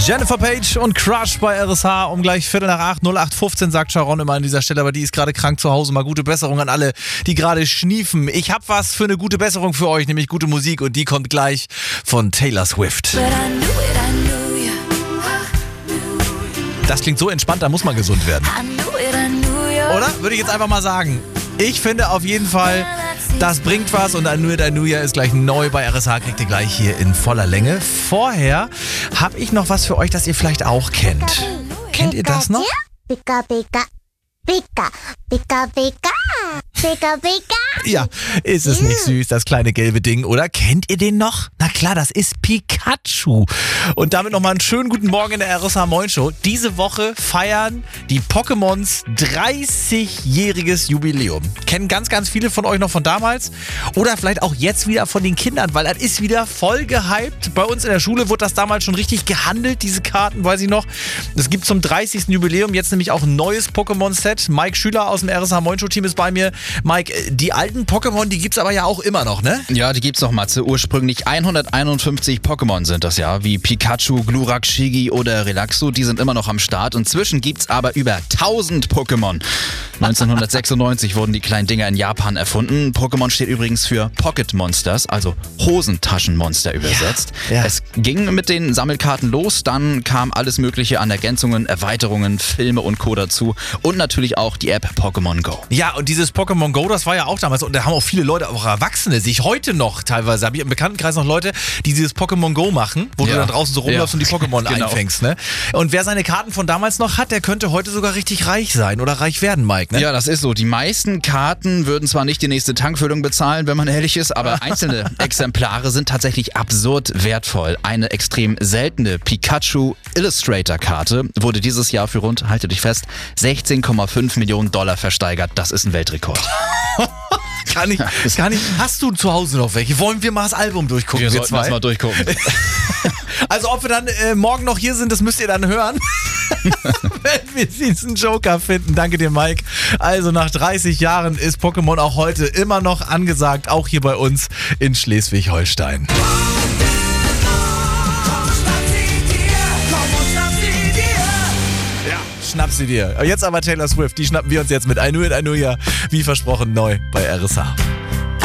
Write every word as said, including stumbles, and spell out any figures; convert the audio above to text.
Jennifer Page und Crush bei R S H um gleich Viertel nach acht, null acht fünfzehn sagt Sharon immer an dieser Stelle, aber die ist gerade krank zu Hause. Mal gute Besserung an alle, die gerade schniefen. Ich habe was für eine gute Besserung für euch, nämlich gute Musik und die kommt gleich von Taylor Swift. Das klingt so entspannt, da muss man gesund werden. Oder? Würde ich jetzt einfach mal sagen. Ich finde auf jeden Fall, das bringt was und I Knew It, I Knew Ya ist gleich neu bei R S H, kriegt ihr gleich hier in voller Länge. Vorher habe ich noch was für euch, das ihr vielleicht auch kennt. Kennt ihr das noch? Pika, pika, pika, pika, pika, pika, pika. Ja, ist es nicht süß, das kleine gelbe Ding, oder? Kennt ihr den noch? Na klar, das ist Pikachu. Und damit nochmal einen schönen guten Morgen in der R S H Moin Show. Diese Woche feiern die Pokémons dreißigjähriges Jubiläum. Kennen ganz, ganz viele von euch noch von damals oder vielleicht auch jetzt wieder von den Kindern, weil das ist wieder voll gehypt. Bei uns in der Schule wurde das damals schon richtig gehandelt, diese Karten, weiß ich noch. Es gibt zum dreißigsten Jubiläum jetzt nämlich auch ein neues Pokémon-Set. Mike Schüler aus dem R S H Moin Show Team ist bei mir. Mike, die alten Pokémon, die gibt's aber ja auch immer noch, ne? Ja, die gibt's noch, Matze. Ursprünglich hunderteinundfünfzig Pokémon sind das ja, wie Pikachu, Glurak, Shigi oder Relaxo. Die sind immer noch am Start. Inzwischen gibt's aber über tausend Pokémon. neunzehnhundertsechsundneunzig wurden die kleinen Dinger in Japan erfunden. Pokémon steht übrigens für Pocket Monsters, also Hosentaschenmonster übersetzt. Ja, ja. Es ging mit den Sammelkarten los, dann kam alles mögliche an Ergänzungen, Erweiterungen, Filme und Co. dazu und natürlich auch die App Pokémon Go. Ja, und dieses Pokémon Go, das war ja auch damals, und da haben auch viele Leute, auch Erwachsene, sich heute noch teilweise, habe ich im Bekanntenkreis noch Leute, die dieses Pokémon Go machen, wo ja. du dann draußen so rumläufst ja. und die Pokémon genau. einfängst, ne? Und wer seine Karten von damals noch hat, der könnte heute sogar richtig reich sein oder reich werden, Mike, ne? Ja, das ist so. Die meisten Karten würden zwar nicht die nächste Tankfüllung bezahlen, wenn man ehrlich ist, aber einzelne Exemplare sind tatsächlich absurd wertvoll. Eine extrem seltene Pikachu Illustrator Karte wurde dieses Jahr für rund, halte dich fest, sechzehn Komma fünf Millionen Dollar versteigert. Das ist ein Weltrekord. Kann ich, kann ich, hast du zu Hause noch welche? Wollen wir mal das Album durchgucken? Wir, wir sollten zwei? das mal durchgucken. Also ob wir dann äh, morgen noch hier sind, das müsst ihr dann hören, wenn wir diesen Joker finden. Danke dir, Mike. Also nach dreißig Jahren ist Pokémon auch heute immer noch angesagt, auch hier bei uns in Schleswig-Holstein. Schnapp sie dir. Jetzt aber Taylor Swift, die schnappen wir uns jetzt mit I Knew It, I Knew Ya, wie versprochen, neu bei R S H.